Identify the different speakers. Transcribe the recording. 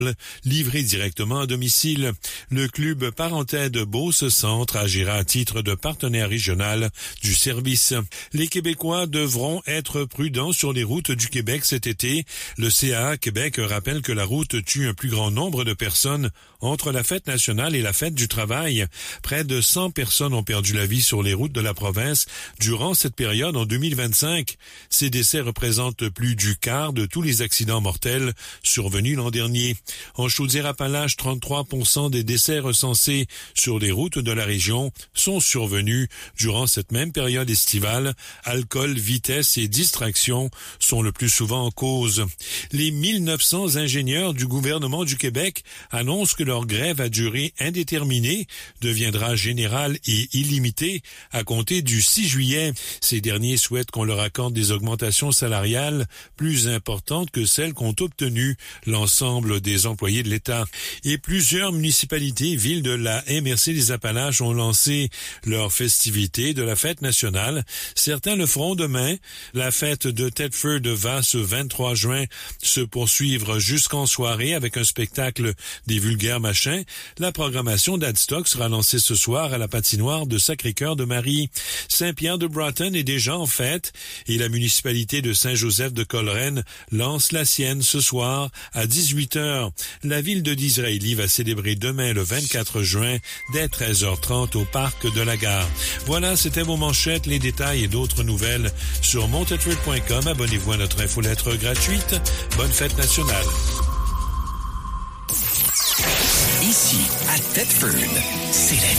Speaker 1: livrés directement à domicile. Le club parentais de Beauce-Centre agira à titre de partenaire régional du service. Les Québécois devront être prudents sur les routes du Québec cet été. Le CAA Québec rappelle que la route tue un plus grand nombre de personnes entre la fête nationale et la fête du travail. Près de 100 personnes ont perdu la vie sur les routes de la province durant cette période en 2025. Ces décès représentent plus du quart de tous les accidents mortels survenus l'an dernier. En Chaudière-Appalaches, 33% des décès recensés sur les routes de la région sont survenus durant cette même période estivale. Alcool, vitesse et distraction sont le plus souvent en cause. Les 1900 ingénieurs du gouvernement du Québec annoncent que leur grève à durée indéterminée deviendra générale et illimitée à compter du 6 juillet. Ces derniers souhaitent qu'on leur accorde des augmentations salariales plus importantes que celles qu'ont obtenues l'ensemble des employés de l'État. Et plusieurs municipalités, villes de la MRC des Appalaches ont lancé leur festivité de la fête nationale. Certains le feront demain. La fête de Thetford va ce 23 juin se poursuivre jusqu'en soirée avec un spectacle des vulgaires machins. La programmation d'Adstock sera lancée ce soir à la patinoire de Sacré-Cœur de Marie. Saint-Pierre de Broughton est déjà en fête et la municipalité de Saint-Joseph de Coleraine lance la sienne ce soir à 18h. La ville de Disraeli va célébrer demain le 24 juin dès 13h30 au parc de la Gare. Voilà, c'était vos manchettes, les détails et d'autres nouvelles sur montetford.com. Abonnez-vous à notre infolettre gratuite. Bonne fête nationale.
Speaker 2: Ici, à Thetford, c'est la